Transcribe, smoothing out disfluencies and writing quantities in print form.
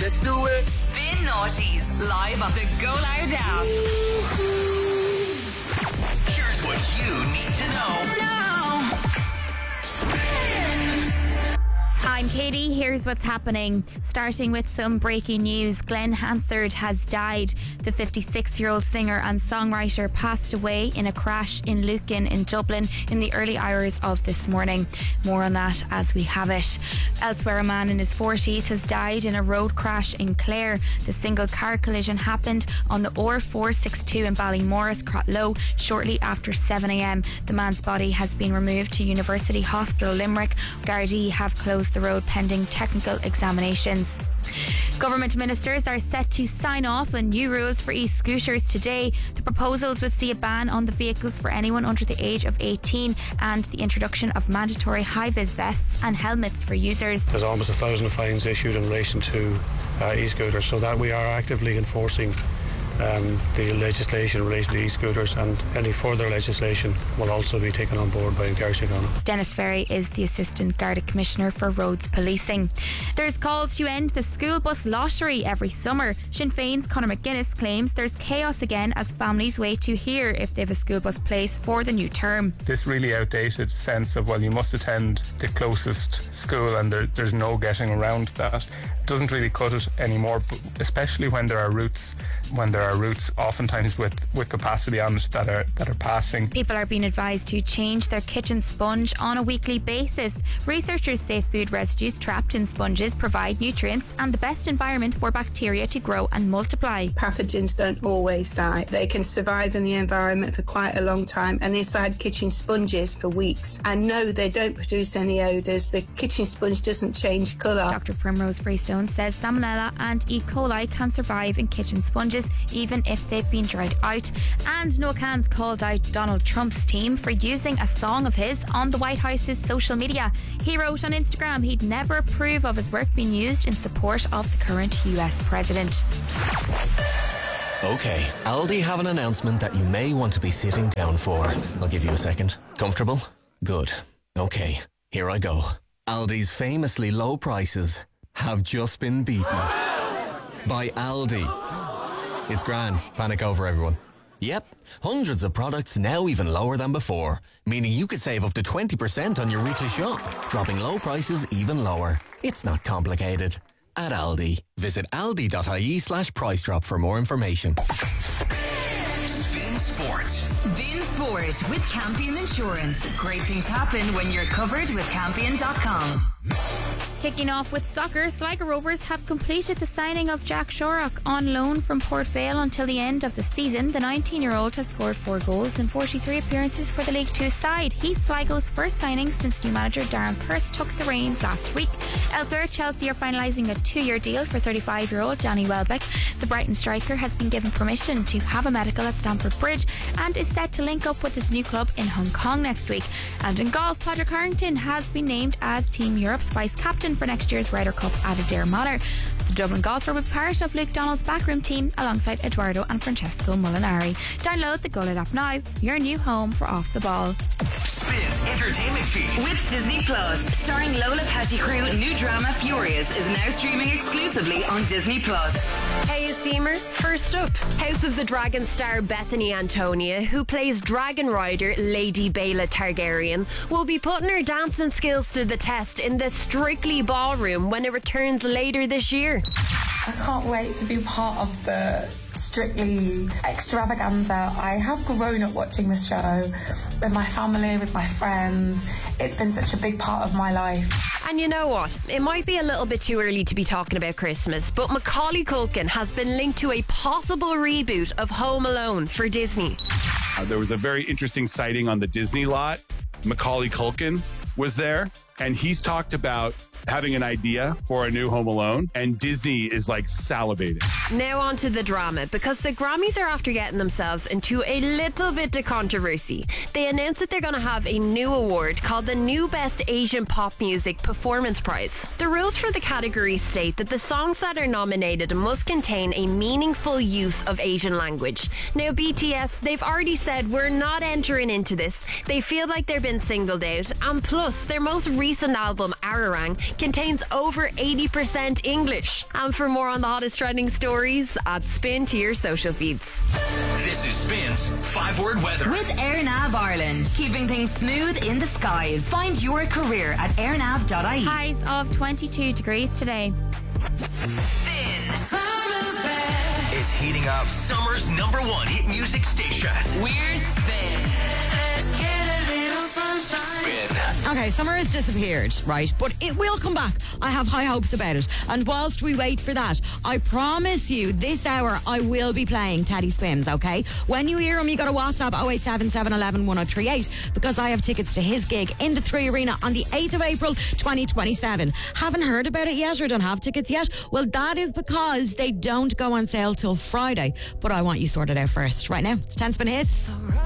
Let's do it. Spin Naughties live on the Go Loud app. Here's what you need to know. I'm Katie. Here's what's happening. Starting with some breaking news. Glenn Hansard has died. The 56-year-old singer and songwriter passed away in a crash in Lucan in Dublin in the early hours of this morning. More on that as we have it. Elsewhere, a man in his 40s has died in a road crash in Clare. The single car collision happened on the R462 in Ballymorris, Crotlow, shortly after 7 a.m. The man's body has been removed to University Hospital Limerick. Gardaí have closed the road pending technical examinations. Government ministers are set to sign off on new rules for e-scooters today. The proposals would see a ban on the vehicles for anyone under the age of 18 and the introduction of mandatory high-vis vests and helmets for users. There's almost 1,000 fines issued in relation to e-scooters, so that we are actively enforcing the legislation related to e-scooters, and any further legislation will also be taken on board by Garda Síochána. Dennis Ferry is the Assistant Garda Commissioner for Roads Policing. There's calls to end the school bus lottery every summer. Sinn Féin's Conor McGuinness claims there's chaos again as families wait to hear if they have a school bus place for the new term. This really outdated sense of, well, you must attend the closest school and there's no getting around that, doesn't really cut it anymore, especially when there are routes oftentimes with capacity on it that are passing. People are being advised to change their kitchen sponge on a weekly basis. Researchers say food residues trapped in sponges provide nutrients and the best environment for bacteria to grow and multiply. Pathogens don't always die. They can survive in the environment for quite a long time and inside kitchen sponges for weeks. And no, they don't produce any odours. The kitchen sponge doesn't change colour. Dr. Primrose Freestone says Salmonella and E. coli can survive in kitchen sponges even if they've been dried out. And Noah Kahan's called out Donald Trump's team for using a song of his on the White House's social media. He wrote on Instagram he'd never approve of his work being used in support of the current US president. Okay, Aldi have an announcement that you may want to be sitting down for. I'll give you a second. Comfortable? Good. Okay, here I go. Aldi's famously low prices have just been beaten by Aldi. It's grand. Panic over, everyone. Yep, hundreds of products now even lower than before, meaning you could save up to 20% on your weekly shop, dropping low prices even lower. It's not complicated. At Aldi, visit aldi.ie/price drop for more information. Spin Sport. Spin Sport with Campion Insurance. Great things happen when you're covered with Campion.com. Kicking off with soccer, Sligo Rovers have completed the signing of Jack Shorrock on loan from Port Vale until the end of the season. The 19-year-old has scored 4 goals in 43 appearances for the League 2 side. He's Sligo's first signing since new manager Darren Pearce took the reins last week. Elsewhere, Chelsea are finalising a 2-year deal for 35-year-old Danny Welbeck. The Brighton striker has been given permission to have a medical at Stamford Bridge and is set to link up with his new club in Hong Kong next week. And in golf, Padraig Harrington has been named as Team Europe's vice-captain for next year's Ryder Cup at Adare Manor. The Dublin golfer will be part of Luke Donald's backroom team alongside Eduardo and Francesco Molinari. Download the Go Loud app now, your new home for Off the Ball. Spin's entertainment feed with Disney Plus, starring Lola Pettigrew, new drama Furious is now streaming exclusively on Disney Plus. Hey, it's Emer. First up, House of the Dragon star Bethany Antonia, who plays Dragon Rider Lady Bela Targaryen, will be putting her dancing skills to the test in the Strictly Ballroom when it returns later this year. I can't wait to be part of the Strictly extravaganza. I have grown up watching this show with my family, with my friends. It's been such a big part of my life. And you know what? It might be a little bit too early to be talking about Christmas, but Macaulay Culkin has been linked to a possible reboot of Home Alone for Disney. There was a very interesting sighting on the Disney lot. Macaulay Culkin was there, and he's talked about having an idea for a new Home Alone, and Disney is like salivating. Now on to the drama, because the Grammys are after getting themselves into a little bit of controversy. They announced that they're going to have a new award called the New Best Asian Pop Music Performance Prize. The rules for the category state that the songs that are nominated must contain a meaningful use of Asian language. Now BTS, they've already said we're not entering into this. They feel like they've been singled out, and plus their most recent album, Ararang, contains over 80% English. And for more on the hottest trending stories, add Spin to your social feeds. This is Spin's 5-word weather. With AirNav Ireland, keeping things smooth in the skies. Find your career at airnav.ie. Highs of 22 degrees today. Spin. Summer's back. It's heating up summer's #1 hit music station. We're Spin. Let's get a little sunshine. Spin. Okay, summer has disappeared, right? But it will come back. I have high hopes about it. And whilst we wait for that, I promise you this hour I will be playing Teddy Spins, okay? When you hear him, you got to WhatsApp 087 711 1038 because I have tickets to his gig in the 3 Arena on the 8th of April 2027. Haven't heard about it yet or don't have tickets yet? Well, that is because they don't go on sale till Friday. But I want you sorted out first. Right now, it's 10 Spin Hits.